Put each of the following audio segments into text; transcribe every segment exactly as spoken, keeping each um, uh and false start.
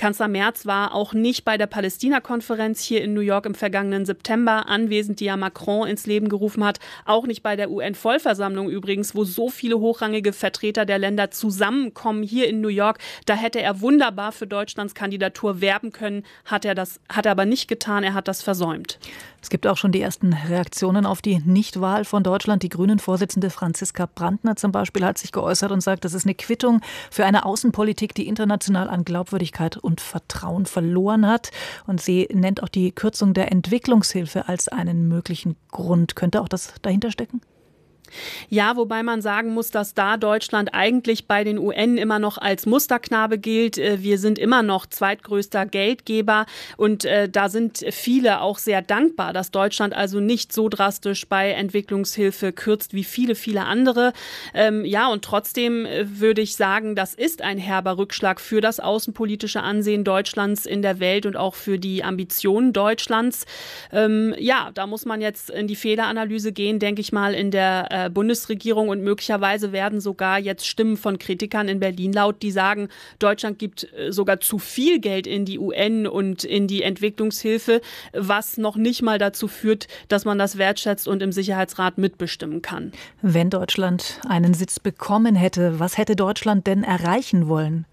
Kanzler Merz war auch nicht bei der Palästina-Konferenz hier in New York im vergangenen September anwesend, die ja Macron ins Leben gerufen hat. Auch nicht bei der U N-Vollversammlung übrigens, wo so viele hochrangige Vertreter der Länder zusammenkommen hier in New York. Da hätte er wunderbar für Deutschlands Kandidatur werben können, hat er das, hat er aber nicht getan, er hat das versäumt. Es gibt auch schon die ersten Reaktionen auf die Nichtwahl von Deutschland. Die Grünen-Vorsitzende Franziska Brandner zum Beispiel hat sich geäußert und sagt, das ist eine Quittung für eine Außenpolitik, die international an Glaubwürdigkeit und Vertrauen verloren hat. Und sie nennt auch die Kürzung der Entwicklungshilfe als einen möglichen Grund. Könnte auch das dahinter stecken? Ja, wobei man sagen muss, dass da Deutschland eigentlich bei den U N immer noch als Musterknabe gilt. Wir sind immer noch zweitgrößter Geldgeber und äh, da sind viele auch sehr dankbar, dass Deutschland also nicht so drastisch bei Entwicklungshilfe kürzt wie viele, viele andere. Ähm, ja, und trotzdem würde ich sagen, das ist ein herber Rückschlag für das außenpolitische Ansehen Deutschlands in der Welt und auch für die Ambitionen Deutschlands. Ähm, ja, da muss man jetzt in die Fehleranalyse gehen, denke ich mal, in der äh, Bundesregierung und möglicherweise werden sogar jetzt Stimmen von Kritikern in Berlin laut, die sagen, Deutschland gibt sogar zu viel Geld in die U N und in die Entwicklungshilfe, was noch nicht mal dazu führt, dass man das wertschätzt und im Sicherheitsrat mitbestimmen kann. Wenn Deutschland einen Sitz bekommen hätte, was hätte Deutschland denn erreichen wollen?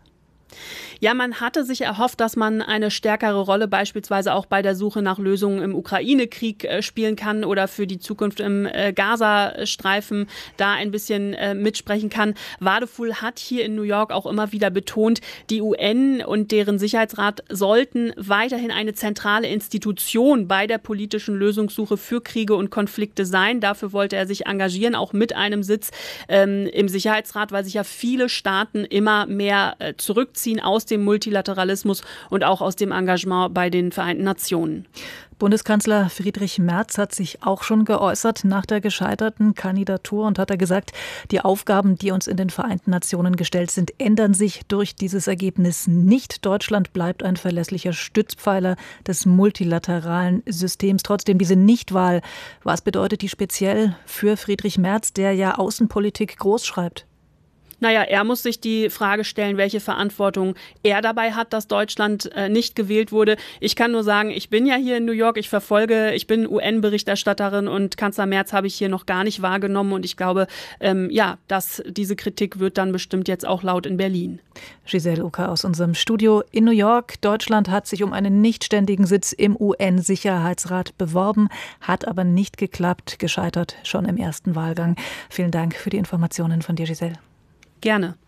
Ja, man hatte sich erhofft, dass man eine stärkere Rolle beispielsweise auch bei der Suche nach Lösungen im Ukraine-Krieg äh, spielen kann oder für die Zukunft im äh, Gazastreifen da ein bisschen äh, mitsprechen kann. Wadefuhl hat hier in New York auch immer wieder betont, die U N und deren Sicherheitsrat sollten weiterhin eine zentrale Institution bei der politischen Lösungssuche für Kriege und Konflikte sein. Dafür wollte er sich engagieren, auch mit einem Sitz ähm, im Sicherheitsrat, weil sich ja viele Staaten immer mehr äh, zurückziehen aus dem Multilateralismus und auch aus dem Engagement bei den Vereinten Nationen. Bundeskanzler Friedrich Merz hat sich auch schon geäußert nach der gescheiterten Kandidatur und hat er gesagt, die Aufgaben, die uns in den Vereinten Nationen gestellt sind, ändern sich durch dieses Ergebnis nicht. Deutschland bleibt ein verlässlicher Stützpfeiler des multilateralen Systems. Trotzdem diese Nichtwahl, was bedeutet die speziell für Friedrich Merz, der ja Außenpolitik groß schreibt? Naja, er muss sich die Frage stellen, welche Verantwortung er dabei hat, dass Deutschland äh, nicht gewählt wurde. Ich kann nur sagen, ich bin ja hier in New York, ich verfolge, ich bin U N-Berichterstatterin und Kanzler Merz habe ich hier noch gar nicht wahrgenommen und ich glaube, ähm, ja, dass diese Kritik wird dann bestimmt jetzt auch laut in Berlin. Giselle Ucker aus unserem Studio in New York. Deutschland hat sich um einen nichtständigen Sitz im U N-Sicherheitsrat beworben, hat aber nicht geklappt, gescheitert schon im ersten Wahlgang. Vielen Dank für die Informationen von dir, Giselle. Gerne.